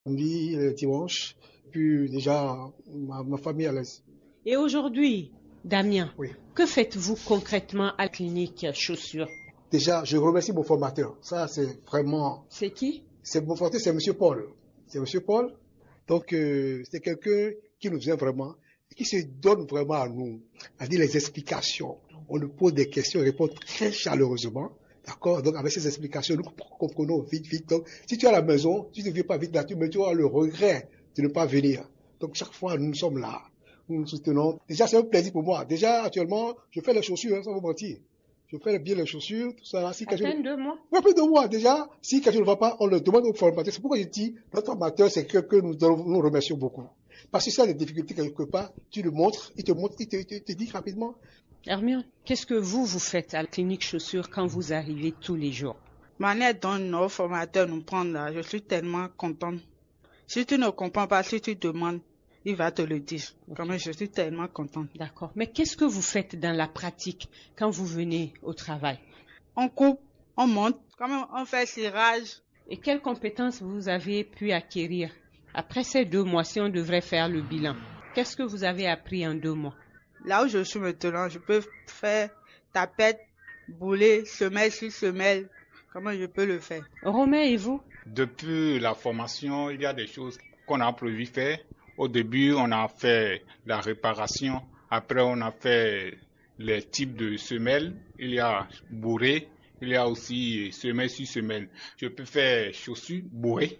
samedi, le dimanche, puis déjà ma famille à l'aise. Et aujourd'hui, Damien, Oui. que faites-vous concrètement à la clinique chaussures? Déjà, je remercie mon formateur. Ça, c'est vraiment... C'est qui? C'est mon formateur, c'est Monsieur Paul. C'est Monsieur Paul. Donc, c'est quelqu'un qui nous vient vraiment, qui se donne vraiment à nous, à dire les explications. On nous pose des questions, il répond très chaleureusement. D'accord? Donc, avec ces explications, nous comprenons vite, vite. Donc, si tu es à la maison, si tu ne viens pas vite là-dessus, mais tu auras le regret de ne pas venir. Donc, chaque fois, nous sommes là. Nous nous soutenons. Déjà, c'est un plaisir pour moi. Déjà, actuellement, je fais les chaussures, hein, sans vous mentir. Je fais bien les chaussures, tout ça. Si à peine 2 mois? Oui, plus de mois déjà. Si quelque chose ne va pas, on le demande au formateur. C'est pourquoi je dis, notre formateur, c'est quelqu'un que nous remercions beaucoup. Parce que si tu as des difficultés quelque part, tu le montres, il te dit rapidement. Hermione, qu'est-ce que vous faites à la clinique chaussures quand vous arrivez tous les jours? Manière dont nos formateurs nous prennent là, je suis tellement contente. Si tu ne comprends pas, si tu demandes, il va te le dire. Quand même, je suis tellement contente. D'accord. Mais qu'est-ce que vous faites dans la pratique quand vous venez au travail? On coupe, on monte, quand même, on fait cirage. Et quelles compétences vous avez pu acquérir? Après ces 2 mois, si on devrait faire le bilan, qu'est-ce que vous avez appris en 2 mois? Là où je suis maintenant, je peux faire tapette, boulet, semelle sur semelle. Comment je peux le faire? Romain, et vous? Depuis la formation, il y a des choses qu'on a prévu faire. Au début, on a fait la réparation. Après, on a fait les types de semelles. Il y a bourré. Il y a aussi semelle sur semelle. Je peux faire chaussures bourrées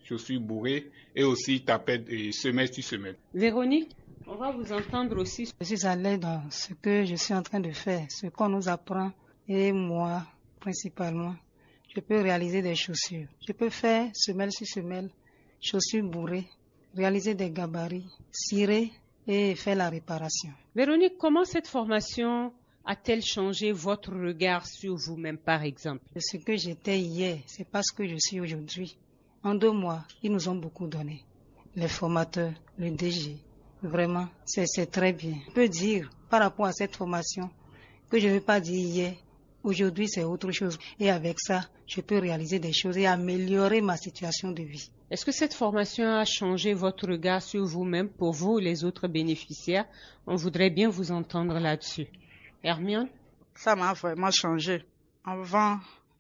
et aussi tapette et semelle sur semelle. Véronique, on va vous entendre aussi. Je suis à l'aise dans ce que je suis en train de faire, ce qu'on nous apprend, et moi, principalement. Je peux réaliser des chaussures. Je peux faire semelle sur semelle, chaussures bourrées, réaliser des gabarits, cirer et faire la réparation. Véronique, comment cette formation a-t-elle changé votre regard sur vous-même, par exemple? Ce que j'étais hier, c'est pas ce que je suis aujourd'hui. En 2 mois, ils nous ont beaucoup donné. Les formateurs, le DG, vraiment, c'est très bien. Je peux dire, par rapport à cette formation, que je ne vais pas dire hier, aujourd'hui c'est autre chose. Et avec ça, je peux réaliser des choses et améliorer ma situation de vie. Est-ce que cette formation a changé votre regard sur vous-même pour vous et les autres bénéficiaires? On voudrait bien vous entendre là-dessus. Hermione? Ça m'a vraiment changé. Avant,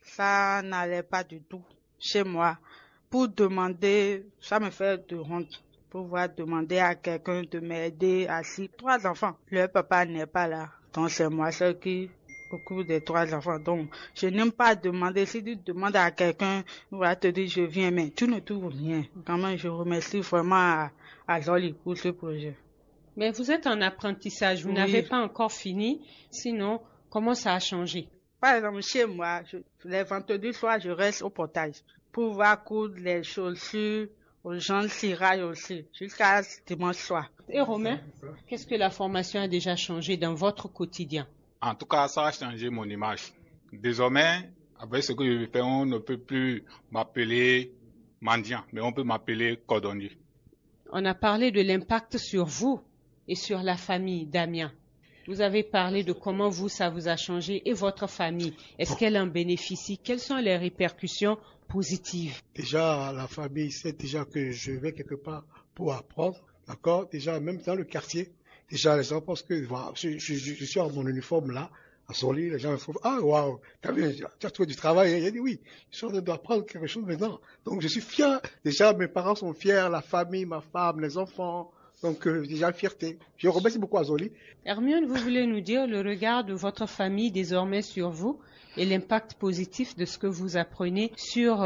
ça n'allait pas du tout chez moi. Pour demander, ça me fait de honte. Pouvoir demander à quelqu'un de m'aider assis. 3 enfants. Leur papa n'est pas là. Donc c'est moi seul qui occupe des 3 enfants. Donc je n'aime pas demander. Si tu demandes à quelqu'un, il va te dire je viens, mais tu ne trouves rien. Quand même, je remercie vraiment à Zoli pour ce projet. Mais vous êtes en apprentissage, vous n'avez pas encore fini. Sinon, comment ça a changé? Par exemple, chez moi, les vendredis soirs, je reste au portage. Pour pouvoir coudre les chaussures, aux gens de cirage aussi, jusqu'à dimanche soir. Et Romain, qu'est-ce que la formation a déjà changé dans votre quotidien? En tout cas, ça a changé mon image. Désormais, avec ce que je fais, on ne peut plus m'appeler mendiant, mais on peut m'appeler cordonnier. On a parlé de l'impact sur vous et sur la famille, Damien. Vous avez parlé de comment vous, ça vous a changé et votre famille. Est-ce qu'elle en bénéficie? Quelles sont les répercussions positives? Déjà, la famille sait déjà que je vais quelque part pour apprendre. D'accord? Déjà, même dans le quartier, déjà, les gens pensent que voilà, je suis en mon uniforme là, à son lit, les gens me trouvent, ah, waouh, tu as trouvé du travail. Il dit oui, je suis en train d'apprendre quelque chose maintenant. Donc, je suis fier. Déjà, mes parents sont fiers, la famille, ma femme, les enfants. Donc, déjà, fierté. Je remercie beaucoup à Zoli. Hermione, vous voulez nous dire le regard de votre famille désormais sur vous et l'impact positif de ce que vous apprenez sur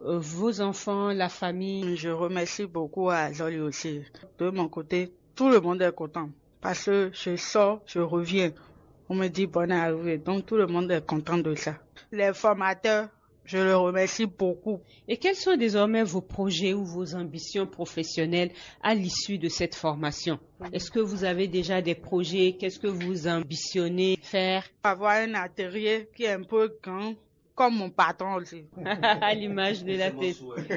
vos enfants, la famille? Je remercie beaucoup à Zoli aussi. De mon côté, tout le monde est content. Parce que je sors, je reviens. On me dit bonne arrivée. Donc, tout le monde est content de ça. Les formateurs, je les remercie beaucoup. Et quels sont désormais vos projets ou vos ambitions professionnelles à l'issue de cette formation? Est-ce que vous avez déjà des projets? Qu'est-ce que vous ambitionnez faire? Avoir un atelier qui est un peu grand, comme mon patron aussi. À l'image de la tête.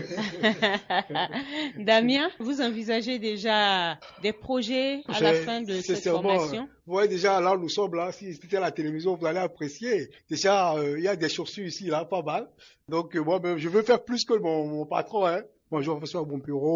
Damien, vous envisagez déjà des projets à la fin de cette formation? Vous voyez déjà, là, nous sommes là. Si c'était à la télévision, vous allez apprécier. Déjà, il y a des chaussures ici, là, pas mal. Donc, moi-même, je veux faire plus que mon patron, hein. Bonjour, professeur Bompuro.